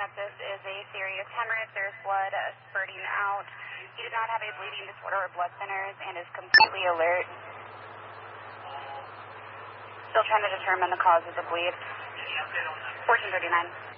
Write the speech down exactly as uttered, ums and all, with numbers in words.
up this is a serious hemorrhage. There's blood uh, spurting out. He did not have a bleeding disorder or blood thinners and is completely alert. Still trying to determine the cause of the bleed. fourteen thirty-nine.